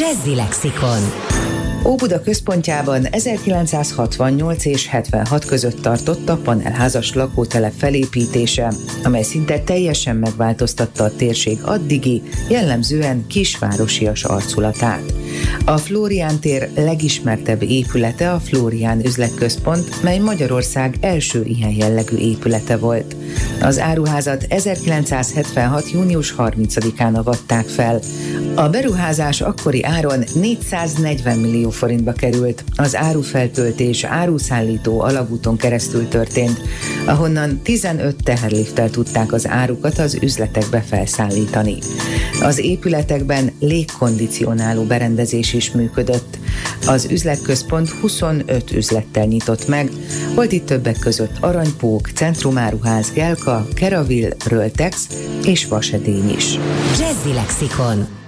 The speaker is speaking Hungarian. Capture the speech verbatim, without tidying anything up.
Jazzy Lexikon. Óbuda központjában ezerkilencszázhatvannyolc és hetvenhat között tartott a panelházas lakótelep felépítése, amely szinte teljesen megváltoztatta a térség addigi, jellemzően kisvárosias arculatát. A Flórián tér legismertebb épülete a Flórián üzletközpont, mely Magyarország első ilyen jellegű épülete volt. Az áruházat ezerkilencszázhetvenhat. június harmincadikán avatták fel. A beruházás akkori áron négyszáznegyven millió forintba került. Az árufeltöltés áruszállító alagúton keresztül történt, ahonnan tizenöt teherlifttel tudták az árukat az üzletekbe felszállítani. Az épületekben légkondicionáló berendezés is működött. Az üzletközpont huszonöt üzlettel nyitott meg, volt itt többek között Aranypók, Centrumáruház, Gelka, Keravil, Röltex és Vasedény is. Jazzy Lexikon.